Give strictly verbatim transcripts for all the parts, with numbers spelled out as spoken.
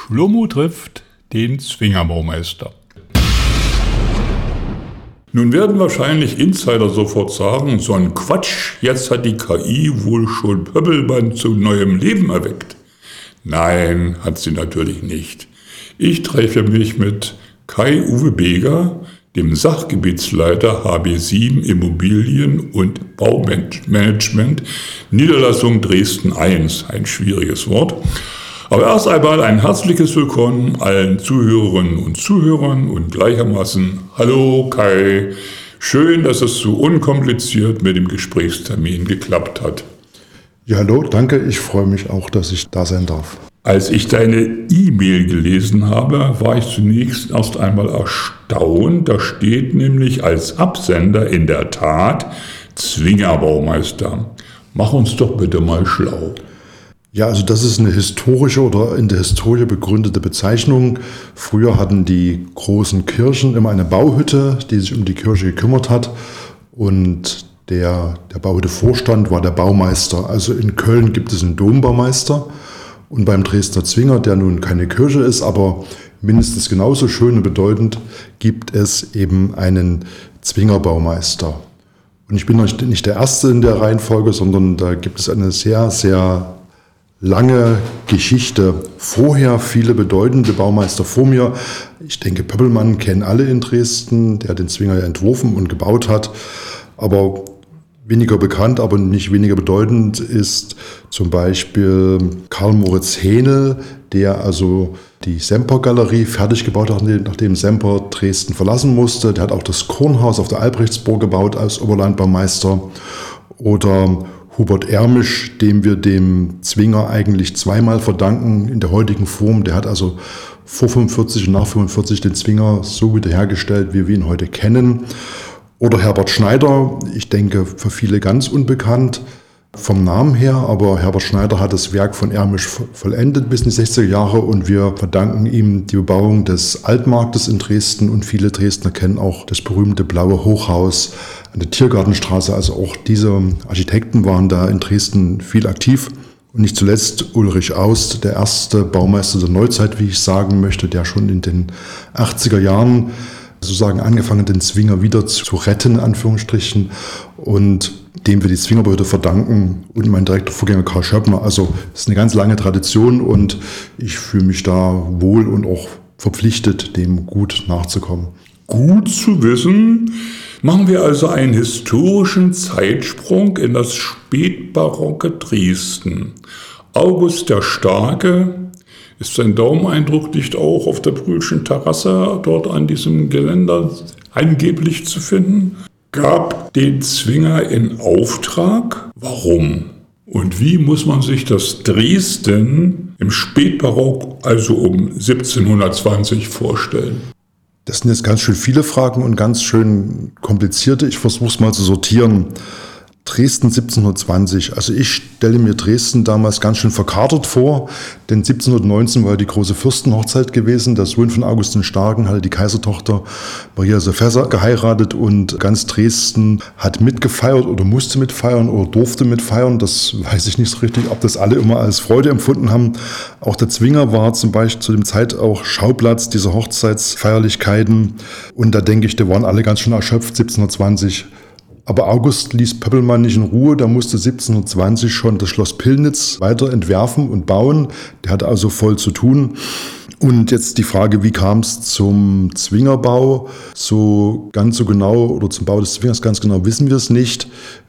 Schlummo trifft den Zwingerbaumeister. Nun werden wahrscheinlich Insider sofort sagen, so ein Quatsch, jetzt hat die K I wohl schon Pöppelmann zu neuem Leben erweckt. Nein, hat sie natürlich nicht. Ich treffe mich mit Kai-Uwe Beger, dem Sachgebietsleiter H B sieben Immobilien- und Baumanagement, Niederlassung Dresden eins, ein schwieriges Wort. Aber erst einmal ein herzliches Willkommen allen Zuhörerinnen und Zuhörern und gleichermaßen Hallo Kai, schön, dass es so unkompliziert mit dem Gesprächstermin geklappt hat. Ja, hallo, danke, ich freue mich auch, dass ich da sein darf. Als ich deine E-Mail gelesen habe, war ich zunächst erst einmal erstaunt. Da steht nämlich als Absender in der Tat Zwingerbaumeister. Mach uns doch bitte mal schlau. Ja, also das ist eine historische oder in der Historie begründete Bezeichnung. Früher hatten die großen Kirchen immer eine Bauhütte, die sich um die Kirche gekümmert hat. Und der, der Bauhütte-Vorstand war der Baumeister. Also in Köln gibt es einen Dombaumeister. Und beim Dresdner Zwinger, der nun keine Kirche ist, aber mindestens genauso schön und bedeutend, gibt es eben einen Zwingerbaumeister. Und ich bin nicht der Erste in der Reihenfolge, sondern da gibt es eine sehr, sehr lange Geschichte. Vorher viele bedeutende Baumeister vor mir. Ich denke, Pöppelmann kennen alle in Dresden, der den Zwinger entworfen und gebaut hat. Aber weniger bekannt, aber nicht weniger bedeutend ist zum Beispiel Karl Moritz Hähnel, der also die Semper-Galerie fertig gebaut hat, nachdem Semper Dresden verlassen musste. Der hat auch das Kornhaus auf der Albrechtsburg gebaut als Oberlandbaumeister. Oder Hubert Ermisch, dem wir dem Zwinger eigentlich zweimal verdanken in der heutigen Form. Der hat also vor fünfundvierzig und nach fünfundvierzig den Zwinger so wiederhergestellt, wie wir ihn heute kennen. Oder Herbert Schneider, ich denke für viele ganz unbekannt vom Namen her, aber Herbert Schneider hat das Werk von Ermisch vollendet bis in die sechziger Jahre und wir verdanken ihm die Bebauung des Altmarktes in Dresden und viele Dresdner kennen auch das berühmte Blaue Hochhaus an der Tiergartenstraße. Also auch diese Architekten waren da in Dresden viel aktiv. Und nicht zuletzt Ulrich Aust, der erste Baumeister der Neuzeit, wie ich sagen möchte, der schon in den achtziger Jahren sozusagen angefangen, den Zwinger wieder zu retten, in Anführungsstrichen, und dem wir die Zwingerbauhütte verdanken und mein direkter Vorgänger Karl Schöppner. Also es ist eine ganz lange Tradition und ich fühle mich da wohl und auch verpflichtet, dem gut nachzukommen. Gut zu wissen. Machen wir also einen historischen Zeitsprung in das spätbarocke Dresden. August der Starke. Ist sein Daumeneindruck nicht auch auf der Brühlschen Terrasse dort an diesem Geländer angeblich zu finden? Gab den Zwinger in Auftrag? Warum? Und wie muss man sich das Dresden im Spätbarock, also um siebzehnhundertzwanzig, vorstellen? Das sind jetzt ganz schön viele Fragen und ganz schön komplizierte. Ich versuche es mal zu sortieren. Dresden siebzehnhundertzwanzig. Also ich stelle mir Dresden damals ganz schön verkatert vor, denn siebzehnhundertneunzehn war ja die große Fürstenhochzeit gewesen. Der Sohn von August den Starken hatte die Kaisertochter Maria Sophia geheiratet und ganz Dresden hat mitgefeiert oder musste mitfeiern oder durfte mitfeiern. Das weiß ich nicht so richtig, ob das alle immer als Freude empfunden haben. Auch der Zwinger war zum Beispiel zu dem Zeit auch Schauplatz dieser Hochzeitsfeierlichkeiten und da denke ich, da waren alle ganz schön erschöpft siebzehnhundertzwanzig. Aber August ließ Pöppelmann nicht in Ruhe, der musste siebzehnhundertzwanzig schon das Schloss Pillnitz weiter entwerfen und bauen. Der hatte also voll zu tun. Und jetzt die Frage, wie kam es zum Zwingerbau? So ganz so genau, oder zum Bau des Zwingers ganz genau wissen wir es nicht.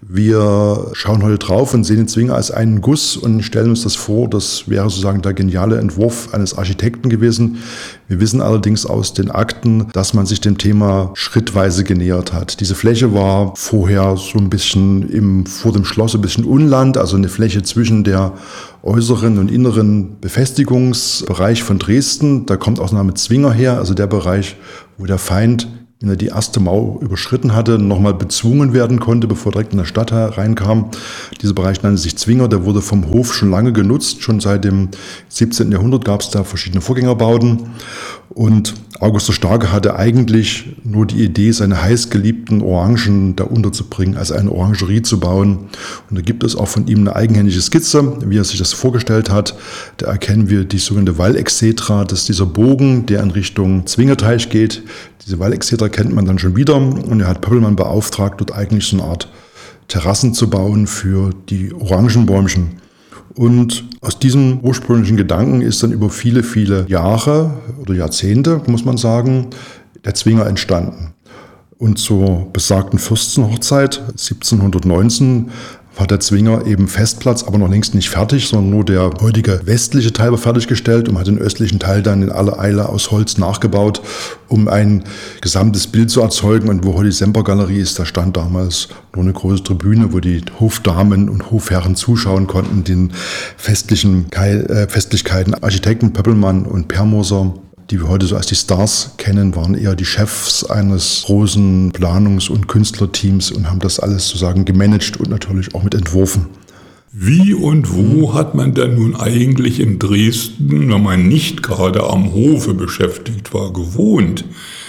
Wir schauen heute drauf und sehen den Zwinger als einen Guss und stellen uns das vor, das wäre sozusagen der geniale Entwurf eines Architekten gewesen. Wir wissen allerdings aus den Akten, dass man sich dem Thema schrittweise genähert hat. Diese Fläche war vorher so ein bisschen im, vor dem Schloss ein bisschen Unland, also eine Fläche zwischen der äußeren und inneren Befestigungsbereich von Dresden. Da kommt auch der Name Zwinger her, also der Bereich, wo der Feind, wenn er die erste Mauer überschritten hatte, nochmal bezwungen werden konnte, bevor er direkt in der Stadt reinkam. Dieser Bereich nannte sich Zwinger, der wurde vom Hof schon lange genutzt. Schon seit dem siebzehnten Jahrhundert gab es da verschiedene Vorgängerbauten. Und August der Starke hatte eigentlich nur die Idee, seine heißgeliebten Orangen da unterzubringen, also eine Orangerie zu bauen. Und da gibt es auch von ihm eine eigenhändige Skizze, wie er sich das vorgestellt hat. Da erkennen wir die sogenannte Wallexetra, das ist dieser Bogen, der in Richtung Zwingerteich geht. Diese Wallexetra kennt man dann schon wieder. Und er hat Pöppelmann beauftragt, dort eigentlich so eine Art Terrassen zu bauen für die Orangenbäumchen. Und aus diesem ursprünglichen Gedanken ist dann über viele, viele Jahre oder Jahrzehnte, muss man sagen, der Zwinger entstanden. Und zur besagten Fürstenhochzeit siebzehnhundertneunzehn war der Zwinger eben Festplatz, aber noch längst nicht fertig, sondern nur der heutige westliche Teil war fertiggestellt und man hat den östlichen Teil dann in aller Eile aus Holz nachgebaut, um ein gesamtes Bild zu erzeugen. Und wo heute die Sempergalerie ist, da stand damals nur eine große Tribüne, wo die Hofdamen und Hofherren zuschauen konnten, den festlichen äh, Festlichkeiten. Architekten Pöppelmann und Permoser, die wir heute so als die Stars kennen, waren eher die Chefs eines großen Planungs- und Künstlerteams und haben das alles sozusagen gemanagt und natürlich auch mit entworfen. Wie und wo hat man denn nun eigentlich in Dresden, wenn man nicht gerade am Hofe beschäftigt war, gewohnt?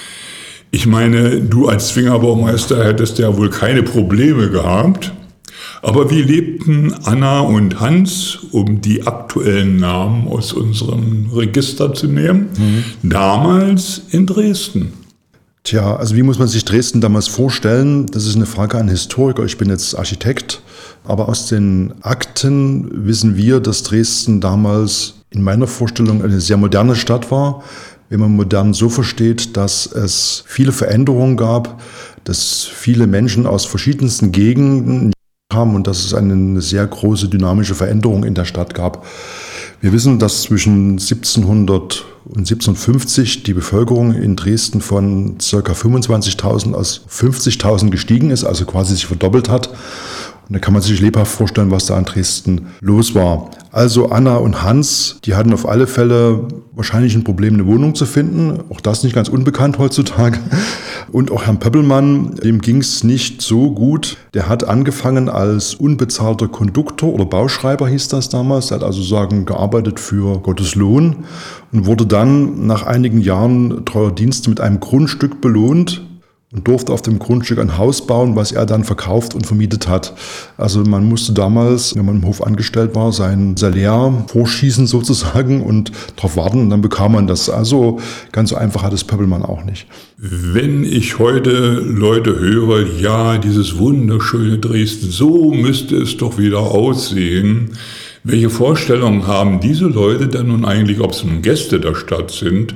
Ich meine, du als Zwingerbaumeister hättest ja wohl keine Probleme gehabt. Aber wie lebten Anna und Hans, um die aktuellen Namen aus unserem Register zu nehmen, mhm. damals in Dresden? Tja, also wie muss man sich Dresden damals vorstellen? Das ist eine Frage an Historiker. Ich bin jetzt Architekt, aber aus den Akten wissen wir, dass Dresden damals in meiner Vorstellung eine sehr moderne Stadt war. Wenn man modern so versteht, dass es viele Veränderungen gab, dass viele Menschen aus verschiedensten Gegenden haben und dass es eine sehr große dynamische Veränderung in der Stadt gab. Wir wissen, dass zwischen siebzehnhundert und siebzehnhundertfünfzig die Bevölkerung in Dresden von ca. fünfundzwanzigtausend aus fünfzigtausend gestiegen ist, also quasi sich verdoppelt hat. Und da kann man sich lebhaft vorstellen, was da in Dresden los war. Also Anna und Hans, die hatten auf alle Fälle wahrscheinlich ein Problem, eine Wohnung zu finden. Auch das nicht ganz unbekannt heutzutage. Und auch Herrn Pöppelmann, dem ging es nicht so gut. Der hat angefangen als unbezahlter Konduktor oder Bauschreiber, hieß das damals. Er hat also sagen gearbeitet für Gottes Lohn und wurde dann nach einigen Jahren treuer Dienste mit einem Grundstück belohnt und durfte auf dem Grundstück ein Haus bauen, was er dann verkauft und vermietet hat. Also man musste damals, wenn man im Hof angestellt war, sein Salär vorschießen sozusagen und darauf warten und dann bekam man das. Also ganz so einfach hat es Pöppelmann auch nicht. Wenn ich heute Leute höre, ja, dieses wunderschöne Dresden, so müsste es doch wieder aussehen. Welche Vorstellungen haben diese Leute denn nun eigentlich, ob es nun Gäste der Stadt sind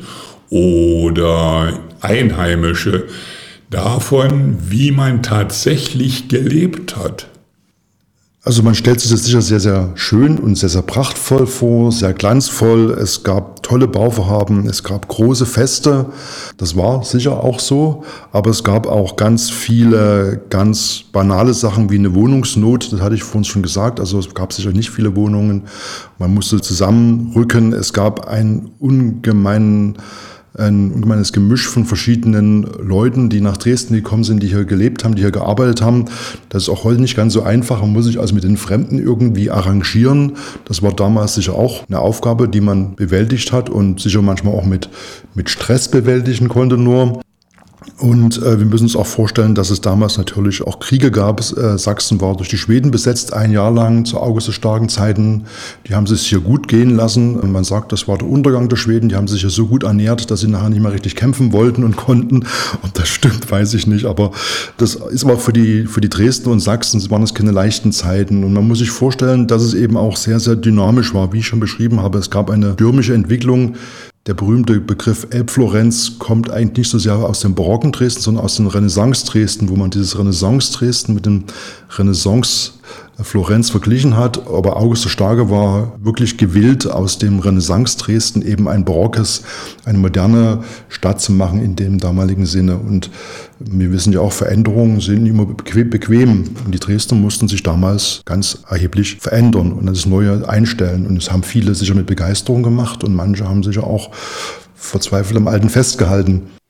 oder Einheimische, davon, wie man tatsächlich gelebt hat? Also man stellt sich das sicher sehr, sehr schön und sehr, sehr prachtvoll vor, sehr glanzvoll. Es gab tolle Bauvorhaben, es gab große Feste. Das war sicher auch so. Aber es gab auch ganz viele ganz banale Sachen wie eine Wohnungsnot. Das hatte ich vorhin schon gesagt. Also es gab sicher nicht viele Wohnungen. Man musste zusammenrücken. Es gab einen ungemeinen ein ungemeines Gemisch von verschiedenen Leuten, die nach Dresden gekommen sind, die hier gelebt haben, die hier gearbeitet haben. Das ist auch heute nicht ganz so einfach. Man muss sich also mit den Fremden irgendwie arrangieren. Das war damals sicher auch eine Aufgabe, die man bewältigt hat und sicher manchmal auch mit, mit Stress bewältigen konnte nur. Und äh, wir müssen uns auch vorstellen, dass es damals natürlich auch Kriege gab. Äh, Sachsen war durch die Schweden besetzt, ein Jahr lang zu August der Starken Zeiten. Die haben sich hier gut gehen lassen. Man sagt, das war der Untergang der Schweden. Die haben sich hier so gut ernährt, dass sie nachher nicht mehr richtig kämpfen wollten und konnten. Ob das stimmt, weiß ich nicht. Aber das ist aber für die, für die Dresden und Sachsen waren das keine leichten Zeiten. Und man muss sich vorstellen, dass es eben auch sehr, sehr dynamisch war, wie ich schon beschrieben habe. Es gab eine stürmische Entwicklung. Der berühmte Begriff Elbflorenz kommt eigentlich nicht so sehr aus dem barocken Dresden, sondern aus dem Renaissance-Dresden, wo man dieses Renaissance-Dresden mit dem Renaissance-Florenz verglichen hat. Aber August der Starke war wirklich gewillt, aus dem Renaissance-Dresden eben ein barockes, eine moderne Stadt zu machen in dem damaligen Sinne. Und wir wissen ja auch, Veränderungen sind immer bequem. Und die Dresdner mussten sich damals ganz erheblich verändern und das Neue einstellen. Und das haben viele sicher mit Begeisterung gemacht und manche haben sicher auch verzweifelt am Alten festgehalten.